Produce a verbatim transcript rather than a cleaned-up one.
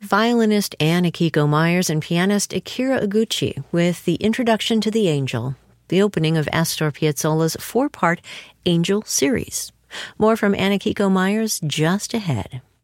violinist Ann Akiko Myers and pianist Akira Iguchi with the introduction to the Angel, the opening of Astor Piazzolla's four-part Angel series. More from Ann Akiko Myers just ahead.